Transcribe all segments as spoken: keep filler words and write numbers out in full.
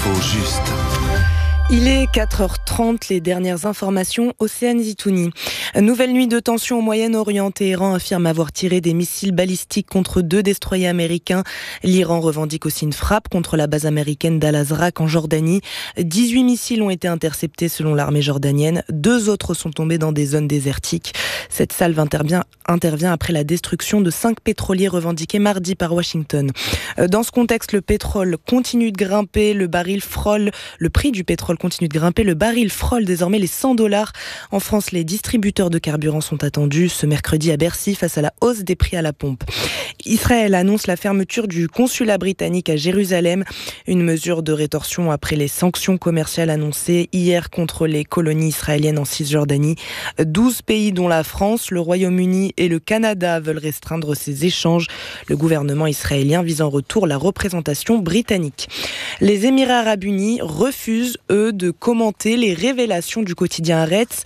L'info juste. Il est quatre heures trente, les dernières informations, Océane Zitouni. Nouvelle nuit de tension au Moyen-Orient. Téhéran affirme avoir tiré des missiles balistiques contre deux destroyers américains. L'Iran revendique aussi une frappe contre la base américaine d'Al-Azraq en Jordanie. dix-huit missiles ont été interceptés selon l'armée jordanienne. Deux autres sont tombés dans des zones désertiques. Cette salve intervient, intervient après la destruction de cinq pétroliers revendiqués mardi par Washington. Dans ce contexte, le pétrole continue de grimper. Le baril frôle, le prix du pétrole continue de grimper. Le baril frôle désormais les cent dollars. En France, les distributeurs de carburant sont attendus ce mercredi à Bercy face à la hausse des prix à la pompe. Israël annonce la fermeture du consulat britannique à Jérusalem. Une mesure de rétorsion après les sanctions commerciales annoncées hier contre les colonies israéliennes en Cisjordanie. douze pays dont la France, le Royaume-Uni et le Canada veulent restreindre ces échanges. Le gouvernement israélien vise en retour la représentation britannique. Les Émirats arabes unis refusent, eux, de commenter les révélations du quotidien Haaretz.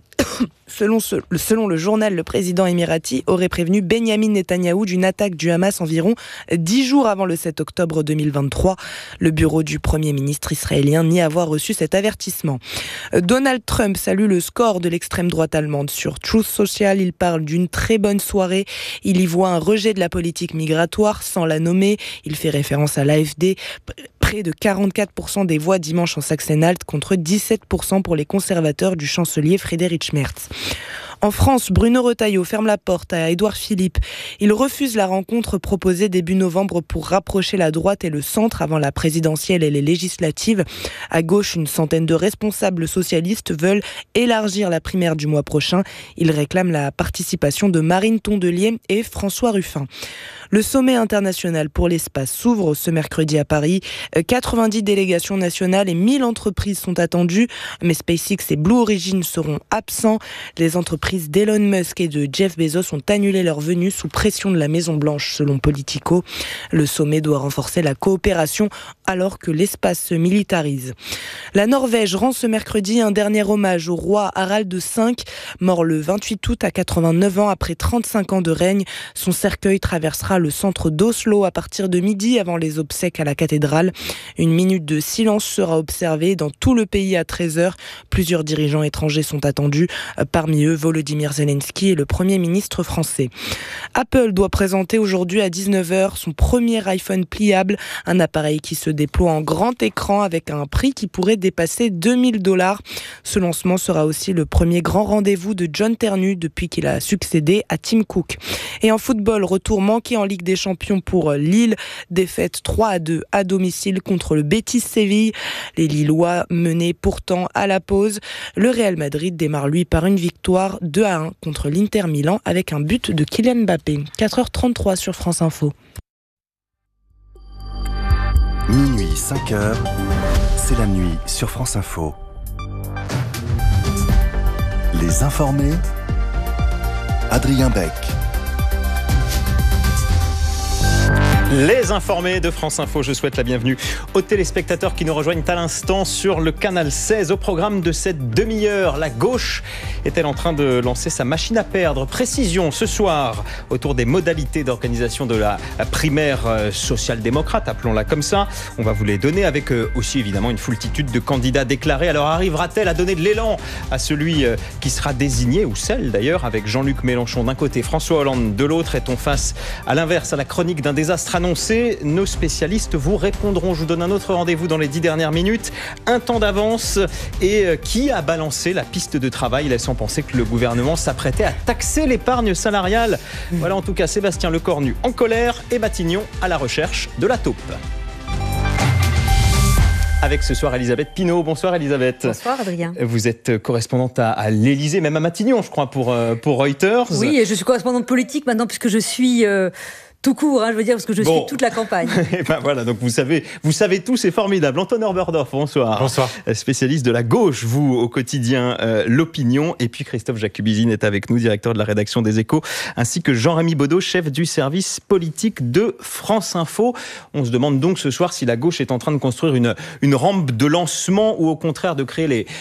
Selon, ce, selon le journal, le président émirati aurait prévenu Benyamin Netanyahou d'une attaque du Hamas environ dix jours avant le sept octobre deux mille vingt-trois. Le bureau du Premier ministre israélien nie avoir reçu cet avertissement. Donald Trump salue le score de l'extrême droite allemande. Sur Truth Social, il parle d'une très bonne soirée. Il y voit un rejet de la politique migratoire sans la nommer. Il fait référence à l'A F D. Près de quarante-quatre pour cent des voix dimanche en Saxe-Anhalt contre dix-sept pour cent pour les conservateurs du chancelier Friedrich Merz. En France, Bruno Retailleau ferme la porte à Édouard Philippe. Il refuse la rencontre proposée début novembre pour rapprocher la droite et le centre avant la présidentielle et les législatives. À gauche, une centaine de responsables socialistes veulent élargir la primaire du mois prochain. Ils réclament la participation de Marine Tondelier et François Ruffin. Le sommet international pour l'espace s'ouvre ce mercredi à Paris. quatre-vingt-dix délégations nationales et mille entreprises sont attendues, mais SpaceX et Blue Origin seront absents. Les entreprises d'Elon Musk et de Jeff Bezos ont annulé leur venue sous pression de la Maison-Blanche, selon Politico. Le sommet doit renforcer la coopération alors que l'espace se militarise. La Norvège rend ce mercredi un dernier hommage au roi Harald cinq, mort le vingt-huit août à quatre-vingt-neuf ans après trente-cinq ans de règne. Son cercueil traversera le centre d'Oslo à partir de midi avant les obsèques à la cathédrale. Une minute de silence sera observée dans tout le pays à treize heures. Plusieurs dirigeants étrangers sont attendus. Parmi eux, Volodymyr Zelensky et le Premier ministre français. Apple doit présenter aujourd'hui à dix-neuf heures son premier iPhone pliable, un appareil qui se déploie en grand écran avec un prix qui pourrait dépasser deux mille dollars. Ce lancement sera aussi le premier grand rendez-vous de John Ternu depuis qu'il a succédé à Tim Cook. Et en football, retour manqué en Ligue des Champions pour Lille. Défaite trois à deux à domicile contre le Betis Séville. Les Lillois menaient pourtant à la pause. Le Real Madrid démarre lui par une victoire deux à un contre l'Inter Milan avec un but de Kylian Mbappé. quatre heures trente-trois sur France Info. Minuit, cinq heures, c'est la nuit sur France Info. Les informés, Adrien Beck. Les informés de France Info, je souhaite la bienvenue aux téléspectateurs qui nous rejoignent à l'instant sur le canal seize. Au programme de cette demi-heure, la gauche est-elle en train de lancer sa machine à perdre? Précision ce soir autour des modalités d'organisation de la primaire social-démocrate, appelons-la comme ça. On va vous les donner avec aussi évidemment une foultitude de candidats déclarés. Alors arrivera-t-elle à donner de l'élan à celui qui sera désigné, ou celle d'ailleurs, avec Jean-Luc Mélenchon d'un côté, François Hollande de l'autre? Est-on face à l'inverse, à la chronique d'un désastre annoncé? Nos spécialistes vous répondront. Je vous donne un autre rendez-vous dans les dix dernières minutes. Un temps d'avance. Et qui a balancé la piste de travail, laissant penser que le gouvernement s'apprêtait à taxer l'épargne salariale? Voilà en tout cas Sébastien Lecornu en colère et Matignon à la recherche de la taupe. Avec ce soir Elisabeth Pinault. Bonsoir Elisabeth. Bonsoir Adrien. Vous êtes correspondante à, à l'Élysée, même à Matignon je crois, pour, pour Reuters. Oui, et je suis correspondante politique maintenant puisque je suis... Euh Tout court, hein, je veux dire, parce que je bon. suis toute la campagne. Et ben voilà, donc vous savez, vous savez tout, c'est formidable. Anton Oberndorf, bonsoir. Bonsoir. Spécialiste de la gauche, vous, au quotidien euh, L'Opinion. Et puis Christophe Jacubizine est avec nous, directeur de la rédaction des Échos, ainsi que Jean-Rémy Baudot, chef du service politique de France Info. On se demande donc ce soir si la gauche est en train de construire une, une rampe de lancement ou au contraire de créer les...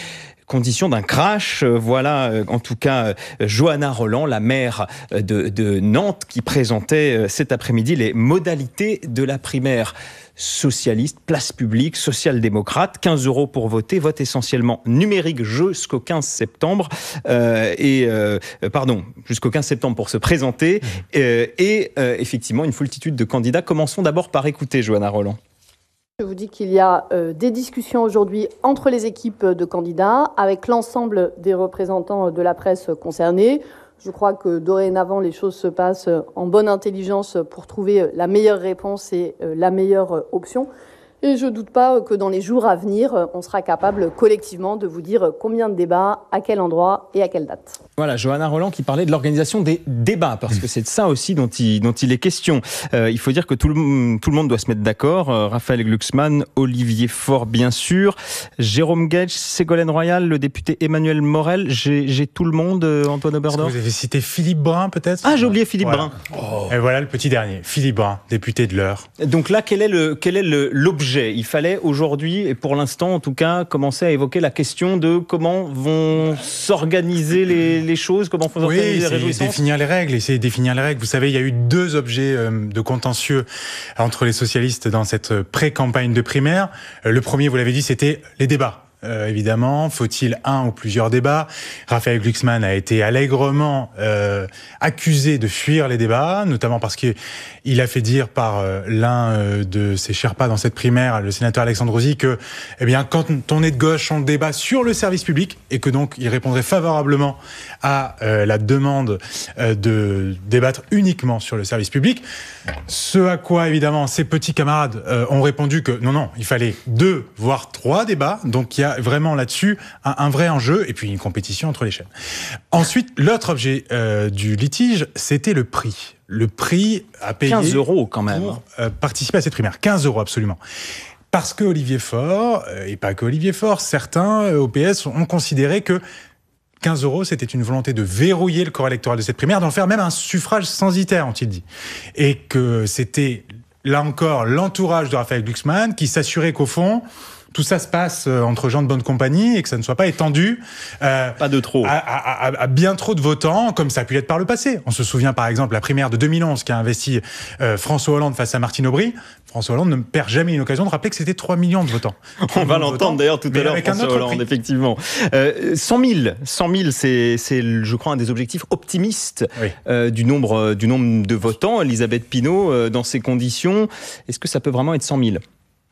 conditions d'un crash. Voilà, en tout cas, Johanna Rolland, la maire de, de Nantes, qui présentait cet après-midi les modalités de la primaire socialiste, place publique, social-démocrate, quinze euros pour voter, vote essentiellement numérique jusqu'au quinze septembre, euh, et euh, pardon, jusqu'au quinze septembre pour se présenter, euh, et euh, effectivement une foultitude de candidats. Commençons d'abord par écouter Johanna Rolland. Je vous dis qu'il y a euh, des discussions aujourd'hui entre les équipes de candidats, avec l'ensemble des représentants de la presse concernés. Je crois que dorénavant, les choses se passent en bonne intelligence pour trouver la meilleure réponse et la meilleure option. Et je ne doute pas que dans les jours à venir, on sera capable collectivement de vous dire combien de débats, à quel endroit et à quelle date. Voilà, Johanna Rolland qui parlait de l'organisation des débats, parce que c'est de ça aussi dont il, dont il est question. Euh, il faut dire que tout le, tout le monde doit se mettre d'accord. Euh, Raphaël Glucksmann, Olivier Faure, bien sûr, Jérôme Guedj, Ségolène Royal, le député Emmanuel Morel. J'ai, j'ai tout le monde, euh, Antoine Oberdorf. Vous avez cité Philippe Brun, peut-être ? Ah, j'ai oublié Philippe voilà. Brun. Oh. Et voilà le petit dernier, Philippe Brun, député de l'Eure. Donc là, quel est le, quel est le, l'objet ? Il fallait aujourd'hui, et pour l'instant en tout cas, commencer à évoquer la question de comment vont s'organiser les, les choses, comment vont s'organiser oui, les réjouissances. définir les règles, essayer de définir les règles. Vous savez, il y a eu deux objets de contentieux entre les socialistes dans cette pré-campagne de primaire. Le premier, vous l'avez dit, c'était les débats. Euh, évidemment, faut-il un ou plusieurs débats ? Raphaël Glucksmann a été allègrement euh, accusé de fuir les débats, notamment parce qu'il a fait dire par euh, l'un euh, de ses Sherpas dans cette primaire, le sénateur Alexandre Rosy, que eh bien, quand on est de gauche, on débat sur le service public, et que donc il répondrait favorablement à euh, la demande euh, de débattre uniquement sur le service public. Ce à quoi, évidemment, ses petits camarades euh, ont répondu que non, non, il fallait deux, voire trois débats, donc il y a vraiment là-dessus un, un vrai enjeu et puis une compétition entre les chaînes. Ensuite, l'autre objet euh, du litige, c'était le prix. Le prix à payer quinze euros quand même pour euh, participer à cette primaire. quinze euros absolument. Parce que Olivier Faure, euh, et pas que Olivier Faure, certains euh, au P S ont considéré que quinze euros, c'était une volonté de verrouiller le corps électoral de cette primaire, d'en faire même un suffrage censitaire, ont-ils dit. Et que c'était, là encore, l'entourage de Raphaël Glucksmann qui s'assurait qu'au fond, tout ça se passe entre gens de bonne compagnie et que ça ne soit pas étendu euh, pas de trop. À, à, à, à bien trop de votants, comme ça a pu l'être par le passé. On se souvient par exemple la primaire de deux mille onze qui a investi euh, François Hollande face à Martine Aubry. François Hollande ne perd jamais une occasion de rappeler que c'était trois millions de votants. On va l'entendre d'ailleurs tout à l'heure, François Hollande, prix. Effectivement. Euh, cent mille, cent mille, c'est, c'est, je crois, un des objectifs optimistes oui. euh, du, nombre, du nombre de votants. Elisabeth Pinault, euh, dans ces conditions, est-ce que ça peut vraiment être cent mille ?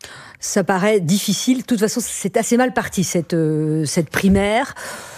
Ça paraît difficile. De toute façon, c'est assez mal parti, cette, euh, cette primaire.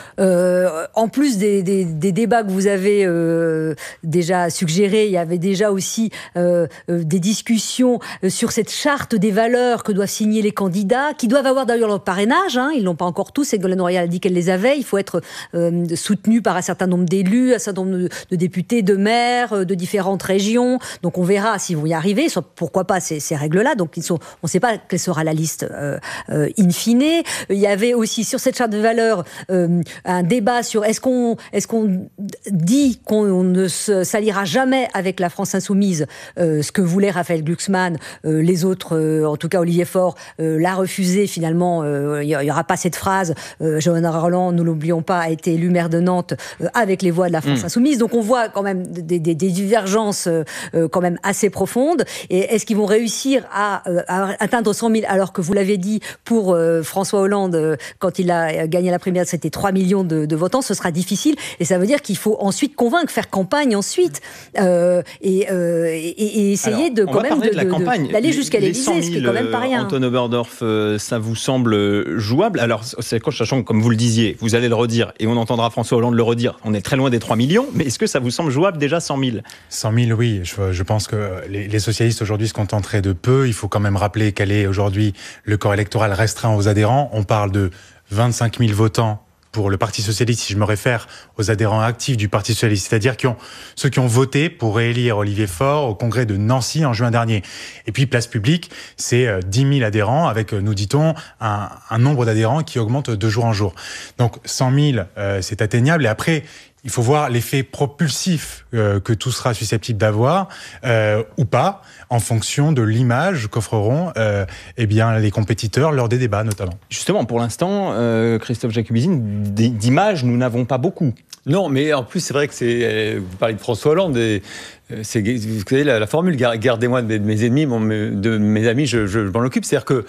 Euh, en plus des, des, des débats que vous avez euh, déjà suggérés, il y avait déjà aussi euh, euh, des discussions sur cette charte des valeurs que doivent signer les candidats, qui doivent avoir d'ailleurs leur parrainage. Hein, ils l'ont pas encore tous. Ségolène Royal a dit qu'elle les avait. Il faut être euh, soutenu par un certain nombre d'élus, un certain nombre de, de députés, de maires, de différentes régions. Donc on verra s'ils vont y arriver. Soit, pourquoi pas ces, ces règles-là. Donc ils sont, on ne sait pas quelle sera la liste euh, euh, in fine. Il y avait aussi sur cette charte de valeurs euh, un débat sur est-ce qu'on, est-ce qu'on dit qu'on ne se s'alliera jamais avec la France insoumise, euh, ce que voulait Raphaël Glucksmann, euh, les autres, euh, en tout cas Olivier Faure, euh, l'a refusé finalement, euh, il n'y aura pas cette phrase, euh, Johanna Rolland, nous l'oublions pas, a été élue maire de Nantes euh, avec les voix de la France mmh. insoumise, donc on voit quand même des, des, des divergences euh, quand même assez profondes, et est-ce qu'ils vont réussir à, euh, à atteindre cent mille, alors que vous l'avez dit, pour euh, François Hollande, euh, quand il a gagné la primaire, c'était trois millions de, de votants, ce sera difficile, et ça veut dire qu'il faut ensuite convaincre, faire campagne ensuite, euh, et, euh, et, et essayer Alors, de quand même de, de, de, de, d'aller jusqu'à l'Élysée, ce qui est quand même pas rien. Antoine Oberdorf, ça vous semble jouable? Alors, c'est quand, sachant que, comme vous le disiez, vous allez le redire, et on entendra François Hollande le redire, on est très loin des trois millions, mais est-ce que ça vous semble jouable déjà cent mille? cent mille, oui. Je, je pense que les, les socialistes aujourd'hui se contenteraient de peu. Il faut quand même rappeler quel est aujourd'hui le corps électoral restreint aux adhérents. On parle de vingt-cinq mille votants pour le Parti socialiste, si je me réfère aux adhérents actifs du Parti socialiste, c'est-à-dire qui ont, ceux qui ont voté pour réélire Olivier Faure au congrès de Nancy en juin dernier. Et puis, place publique, c'est dix mille adhérents, avec, nous dit-on, un, un nombre d'adhérents qui augmente de jour en jour. Donc, cent mille, euh, c'est atteignable. Et après, il faut voir l'effet propulsif euh, que tout sera susceptible d'avoir euh, ou pas, en fonction de l'image qu'offreront euh, eh bien, les compétiteurs lors des débats notamment. Justement, pour l'instant, euh, Christophe Jacubizine, d'images, nous n'avons pas beaucoup. Non, mais en plus, c'est vrai que c'est. Vous parlez de François Hollande, et c'est, vous savez, la, la formule gardez-moi de mes, de mes ennemis, mon, de mes amis, je, je, je m'en occupe. C'est-à-dire que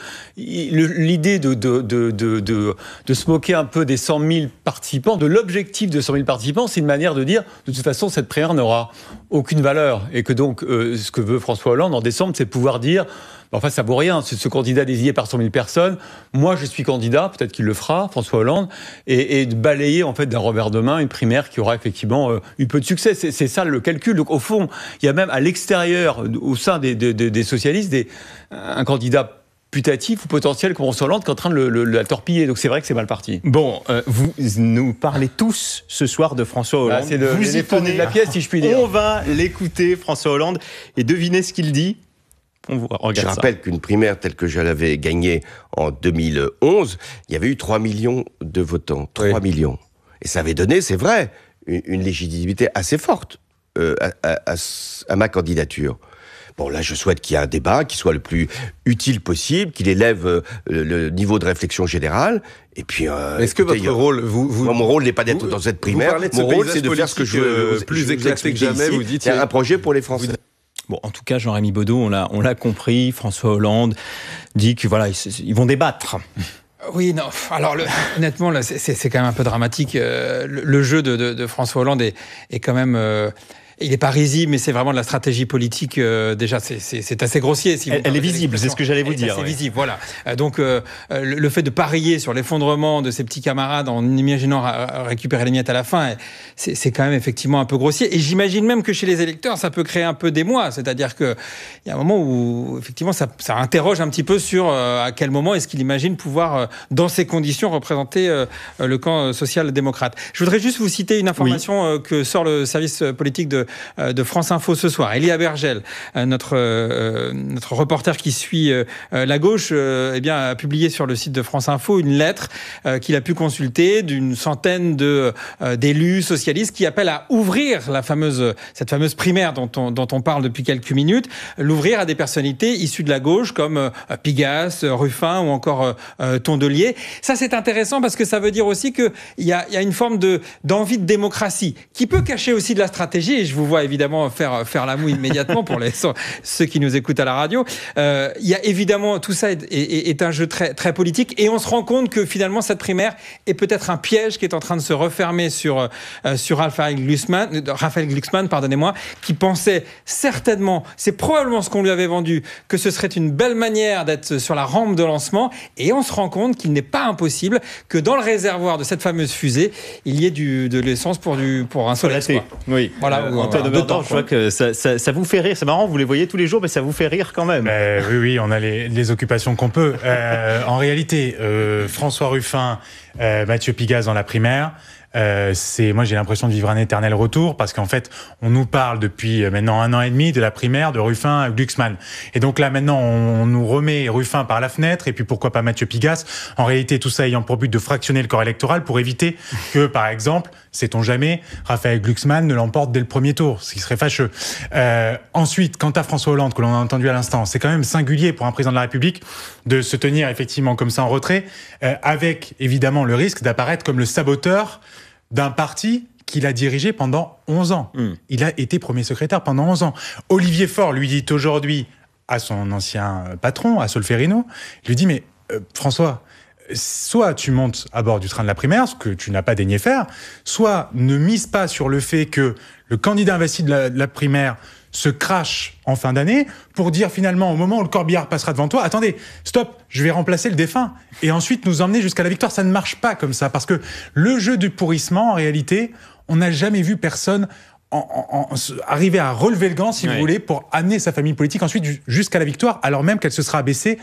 l'idée de, de, de, de, de, de se moquer un peu des cent mille participants, de l'objectif de cent mille participants, c'est une manière de dire de toute façon, cette primaire n'aura aucune valeur. Et que donc, euh, ce que veut François Hollande en décembre, c'est de pouvoir dire. Enfin, ça vaut rien. C'est ce candidat désigné par cent mille personnes. Moi, je suis candidat. Peut-être qu'il le fera, François Hollande, et, et de balayer en fait d'un revers de main une primaire qui aura effectivement euh, eu peu de succès. C'est, c'est ça le calcul. Donc, au fond, il y a même à l'extérieur, au sein des, des, des socialistes, des, un candidat putatif ou potentiel comme François Hollande qui est en train de le, le, la torpiller. Donc c'est vrai que c'est mal parti. Bon, euh, vous nous parlez tous ce soir de François Hollande. Bah, c'est le, vous y tenez de la pièce, si je puis dire. On va l'écouter, François Hollande, et devinez ce qu'il dit. On vous regarde je rappelle ça. Qu'une primaire telle que je l'avais gagnée en deux mille onze, il y avait eu trois millions de votants. trois oui. millions. Et ça avait donné, c'est vrai, une, une légitimité assez forte euh, à, à, à ma candidature. Bon, là, je souhaite qu'il y ait un débat qui soit le plus utile possible, qu'il élève euh, le niveau de réflexion générale. Et puis, euh, est-ce écoutez, que votre rôle, vous, vous, moi, mon rôle n'est pas d'être vous, dans cette primaire. Mon rôle, c'est de faire ce que je veux. Euh, plus éclaté que jamais. Ici, vous dites, il y a un projet pour les Français. Vous... Bon, en tout cas, Jean-Rémy Baudot, on l'a, on l'a compris. François Hollande dit que voilà, ils, ils vont débattre. Oui, non. Alors, le, honnêtement, là, c'est, c'est quand même un peu dramatique. Euh, le, le jeu de, de, de François Hollande est, est quand même. Euh, Il n'est pas risible, mais c'est vraiment de la stratégie politique. Euh, déjà, c'est, c'est, c'est assez grossier. Si vous elle, elle est visible, c'est ce que j'allais vous dire. C'est oui. visible, voilà. Euh, donc, euh, le, le fait de parier sur l'effondrement de ses petits camarades en imaginant ra- récupérer les miettes à la fin, c'est, c'est quand même effectivement un peu grossier. Et j'imagine même que chez les électeurs, ça peut créer un peu d'émoi. C'est-à-dire qu'il y a un moment où, effectivement, ça, ça interroge un petit peu sur euh, à quel moment est-ce qu'il imagine pouvoir, euh, dans ces conditions, représenter euh, le camp social-démocrate. Je voudrais juste vous citer une information oui. euh, que sort le service politique de de France Info ce soir. Elia Bergel, notre, euh, notre reporter qui suit euh, la gauche, euh, eh bien, a publié sur le site de France Info une lettre euh, qu'il a pu consulter d'une centaine de, euh, d'élus socialistes qui appellent à ouvrir la fameuse, cette fameuse primaire dont on, dont on parle depuis quelques minutes, l'ouvrir à des personnalités issues de la gauche comme euh, Pigasse, Ruffin ou encore euh, Tondelier. Ça, c'est intéressant parce que ça veut dire aussi qu'il y a, y a une forme de, d'envie de démocratie qui peut cacher aussi de la stratégie, et je vous vois évidemment faire, faire la moue immédiatement pour les, ceux qui nous écoutent à la radio. Euh, il y a évidemment, tout ça est, est, est un jeu très, très politique, et on se rend compte que finalement cette primaire est peut-être un piège qui est en train de se refermer sur, euh, sur Raphaël Glucksmann, Raphaël Glucksmann, pardonnez-moi, qui pensait certainement, c'est probablement ce qu'on lui avait vendu, que ce serait une belle manière d'être sur la rampe de lancement, et on se rend compte qu'il n'est pas impossible que dans le réservoir de cette fameuse fusée, il y ait du, de l'essence pour, du, pour un Solex. Oui, voilà. Euh, Antoine de Verdun, je vois que ça, ça, ça vous fait rire. C'est marrant, vous les voyez tous les jours, mais ça vous fait rire quand même. Euh, oui, oui, on a les, les occupations qu'on peut. Euh, en réalité, euh, François Ruffin, euh, Mathieu Pigasse dans la primaire, Euh, c'est, moi j'ai l'impression de vivre un éternel retour, parce qu'en fait on nous parle depuis maintenant un an et demi de la primaire de Ruffin à Glucksmann, et donc là maintenant on, on nous remet Ruffin par la fenêtre, et puis pourquoi pas Mathieu Pigasse, en réalité tout ça ayant pour but de fractionner le corps électoral pour éviter que par exemple, sait-on jamais, Raphaël Glucksmann ne l'emporte dès le premier tour, ce qui serait fâcheux. Euh, ensuite, quant à François Hollande que l'on a entendu à l'instant, c'est quand même singulier pour un président de la République de se tenir effectivement comme ça en retrait, euh, avec évidemment le risque d'apparaître comme le saboteur d'un parti qu'il a dirigé pendant onze ans. Mmh. Il a été premier secrétaire pendant onze ans. Olivier Faure lui dit aujourd'hui à son ancien patron, à Solferino, il lui dit « Mais euh, François, soit tu montes à bord du train de la primaire, ce que tu n'as pas daigné faire, soit ne mise pas sur le fait que le candidat investi de la, de la primaire se crache en fin d'année pour dire finalement au moment où le corbillard passera devant toi, attendez, stop, je vais remplacer le défunt et ensuite nous emmener jusqu'à la victoire. Ça ne marche pas comme ça, parce que le jeu du pourrissement, en réalité, on n'a jamais vu personne en, en, en, arriver à relever le gant, si oui. vous voulez, pour amener sa famille politique ensuite jusqu'à la victoire, alors même qu'elle se sera abaissée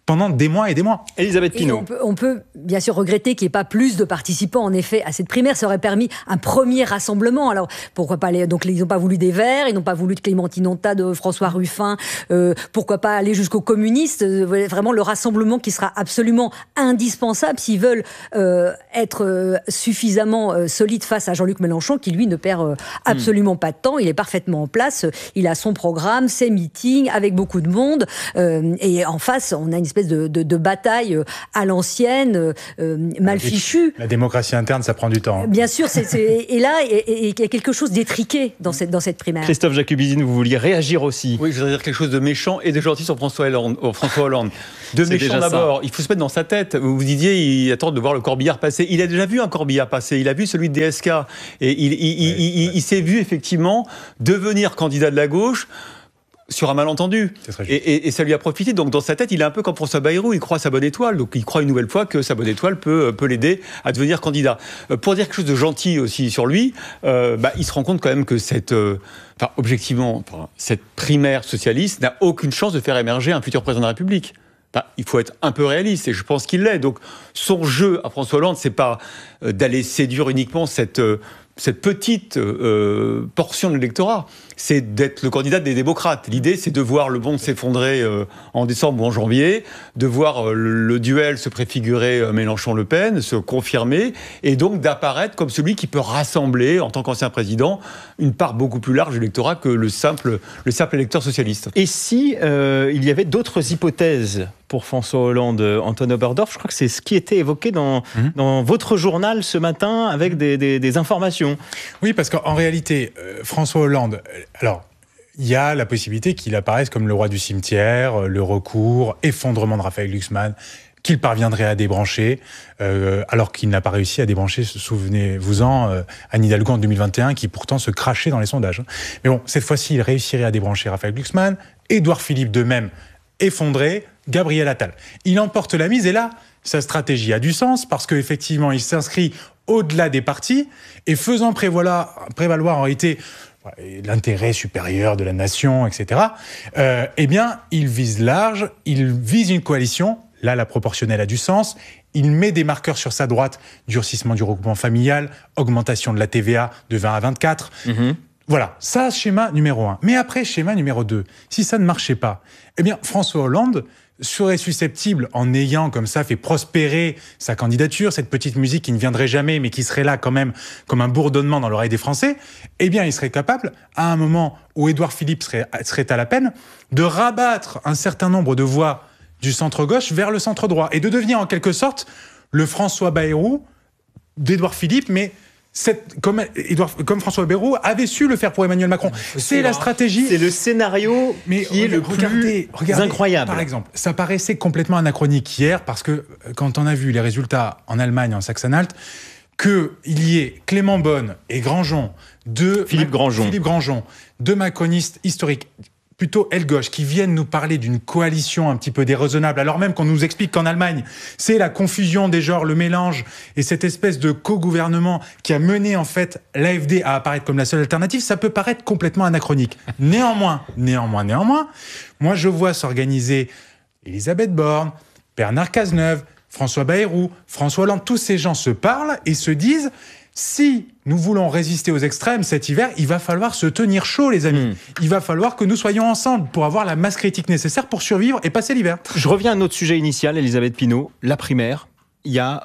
pendant des mois et des mois. Elisabeth Pinault. On peut, on peut bien sûr regretter qu'il n'y ait pas plus de participants, en effet, à cette primaire. Ça aurait permis un premier rassemblement. Alors, pourquoi pas les, donc, ils n'ont pas voulu des Verts, ils n'ont pas voulu de Clémentine Onta, de François Ruffin, euh, pourquoi pas aller jusqu'aux communistes. Euh, vraiment, le rassemblement qui sera absolument indispensable s'ils veulent euh, être euh, suffisamment euh, solides face à Jean-Luc Mélenchon, qui, lui, ne perd euh, absolument mmh. pas de temps. Il est parfaitement en place. Il a son programme, ses meetings, avec beaucoup de monde. Euh, et en face, on a une espèce de, de, de bataille à l'ancienne, euh, mal fichue. La démocratie interne, ça prend du temps. Hein. Bien sûr, c'est, c'est, et là, il y a quelque chose d'étriqué dans cette, dans cette primaire. Christophe Jacubizine, vous vouliez réagir aussi? Oui, je voudrais dire quelque chose de méchant et de gentil sur François Hollande. Oh, François Hollande. De c'est méchant d'abord, ça. Il faut se mettre dans sa tête. Vous vous disiez, il attend de voir le corbillard passer. Il a déjà vu un corbillard passer, il a vu celui de D S K. Et il, il, il, ouais, il, il, il s'est vu effectivement devenir candidat de la gauche sur un malentendu. Et, et, et ça lui a profité. Donc, dans sa tête, il est un peu comme François Bayrou. Il croit à sa bonne étoile. Donc, il croit une nouvelle fois que sa bonne étoile peut, peut l'aider à devenir candidat. Euh, pour dire quelque chose de gentil aussi sur lui, euh, bah, il se rend compte quand même que cette, euh, enfin, objectivement, enfin, cette primaire socialiste n'a aucune chance de faire émerger un futur président de la République. Bah, il faut être un peu réaliste, et je pense qu'il l'est. Donc, son jeu à François Hollande, c'est pas euh, d'aller séduire uniquement cette, euh, cette petite euh, portion de l'électorat. C'est d'être le candidat des démocrates. L'idée, c'est de voir le monde s'effondrer euh, en décembre ou en janvier, de voir euh, le, le duel se préfigurer euh, Mélenchon-Le Pen, se confirmer, et donc d'apparaître comme celui qui peut rassembler, en tant qu'ancien président, une part beaucoup plus large de l'électorat que le simple, le simple électeur socialiste. Et si euh, il y avait d'autres hypothèses pour François Hollande, Antoine Oberdorf, je crois que c'est ce qui était évoqué dans, mmh. dans votre journal ce matin avec des, des, des informations. Oui, parce qu'en réalité, euh, François Hollande, alors, il y a la possibilité qu'il apparaisse comme le roi du cimetière, le recours, effondrement de Raphaël Glucksmann, qu'il parviendrait à débrancher, euh, alors qu'il n'a pas réussi à débrancher, souvenez-vous-en, euh, Anne Hidalgo en deux mille vingt et un, qui pourtant se crachait dans les sondages. Mais bon, cette fois-ci, il réussirait à débrancher Raphaël Glucksmann, Édouard Philippe de même, effondré, Gabriel Attal. Il emporte la mise, et là, sa stratégie a du sens, parce qu'effectivement, il s'inscrit au-delà des partis, et faisant prévaloir, prévaloir en réalité l'intérêt supérieur de la nation, et cetera, euh, eh bien, il vise large, il vise une coalition. Là, la proportionnelle a du sens. Il met des marqueurs sur sa droite, durcissement du regroupement familial, augmentation de la T V A de vingt à vingt-quatre. Mmh. Voilà, ça, schéma numéro un. Mais après, schéma numéro deux, si ça ne marchait pas, eh bien, François Hollande serait susceptible, en ayant comme ça fait prospérer sa candidature, cette petite musique qui ne viendrait jamais, mais qui serait là quand même comme un bourdonnement dans l'oreille des Français, eh bien, il serait capable, à un moment où Édouard Philippe serait, serait à la peine, de rabattre un certain nombre de voix du centre-gauche vers le centre-droit, et de devenir en quelque sorte le François Bayrou d'Édouard Philippe, mais cette, comme, Edouard, comme François Bayrou avait su le faire pour Emmanuel Macron. C'est la stratégie. C'est le scénario mais qui est le regardez, plus regardez, incroyable. Par exemple, ça paraissait complètement anachronique hier, parce que quand on a vu les résultats en Allemagne, en Saxe-Anhalt, qu'il y ait Clément Beaune et Grandjean, deux Philippe Grandjean. Philippe Grandjean, deux macronistes historiques, plutôt aile gauche, qui viennent nous parler d'une coalition un petit peu déraisonnable, alors même qu'on nous explique qu'en Allemagne, c'est la confusion des genres, le mélange, et cette espèce de co-gouvernement qui a mené en fait l'A F D à apparaître comme la seule alternative, ça peut paraître complètement anachronique. Néanmoins, néanmoins, néanmoins, moi je vois s'organiser Elisabeth Borne, Bernard Cazeneuve, François Bayrou, François Hollande, tous ces gens se parlent et se disent... Si nous voulons résister aux extrêmes cet hiver, il va falloir se tenir chaud, les amis. Mmh. Il va falloir que nous soyons ensemble pour avoir la masse critique nécessaire pour survivre et passer l'hiver. Je reviens à notre sujet initial, Elisabeth Pinault, la primaire. Il y a,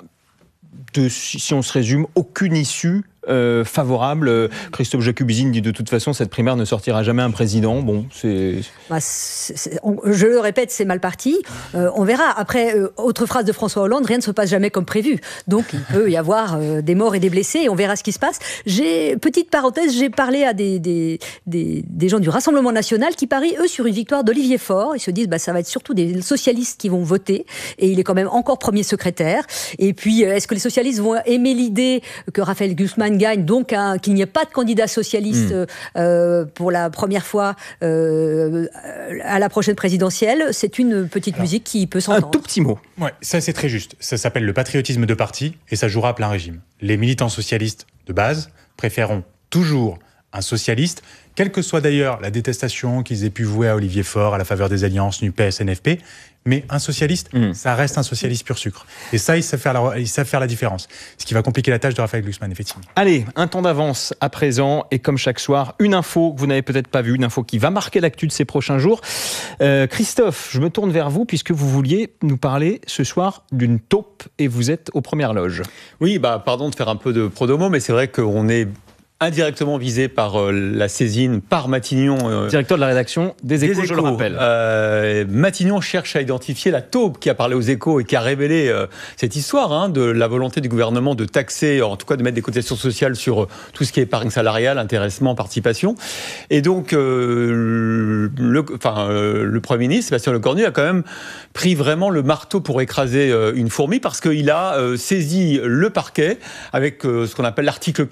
de, si on se résume, aucune issue euh, favorable. Christophe Jacubizine dit de toute façon, cette primaire ne sortira jamais un président. Bon, c'est... Bah, c'est, c'est on, je le répète, c'est mal parti. Euh, on verra. Après, euh, autre phrase de François Hollande, rien ne se passe jamais comme prévu. Donc, il peut y avoir euh, des morts et des blessés, et on verra ce qui se passe. J'ai, petite parenthèse, j'ai parlé à des, des, des, des gens du Rassemblement National qui parient, eux, sur une victoire d'Olivier Faure. Ils se disent, bah, ça va être surtout des socialistes qui vont voter. Et il est quand même encore premier secrétaire. Et puis, est-ce que les socialistes vont aimer l'idée que Raphaël Glucksmann gagne, donc hein, qu'il n'y ait pas de candidat socialiste mmh. euh, pour la première fois euh, à la prochaine présidentielle? C'est une petite Alors, musique qui peut s'entendre. Un tout petit mot. Ouais, ça c'est très juste. Ça s'appelle le patriotisme de parti et ça jouera à plein régime. Les militants socialistes de base préféreront toujours un socialiste, quelle que soit d'ailleurs la détestation qu'ils aient pu vouer à Olivier Faure, à la faveur des alliances NUPES, N F P, mais un socialiste, mmh. ça reste un socialiste pur sucre. Et ça, ils savent faire la, ils savent faire la différence. Ce qui va compliquer la tâche de Raphaël Glucksmann, effectivement. Allez, un temps d'avance à présent, et comme chaque soir, une info que vous n'avez peut-être pas vue, une info qui va marquer l'actu de ces prochains jours. Euh, Christophe, je me tourne vers vous, puisque vous vouliez nous parler ce soir d'une taupe, et vous êtes aux premières loges. Oui, bah, pardon de faire un peu de prodomo, mais c'est vrai qu'on est indirectement visé par euh, la saisine par Matignon. Euh, Directeur de la rédaction des Échos, des je le rappelle. Euh, Matignon cherche à identifier la taupe qui a parlé aux Échos et qui a révélé euh, cette histoire hein, de la volonté du gouvernement de taxer, en tout cas de mettre des cotisations sociales sur euh, tout ce qui est épargne salariale, intéressement, participation. Et donc, euh, le, enfin, euh, le Premier ministre, Sébastien Lecornu, a quand même pris vraiment le marteau pour écraser euh, une fourmi parce qu'il a euh, saisi le parquet avec euh, ce qu'on appelle l'article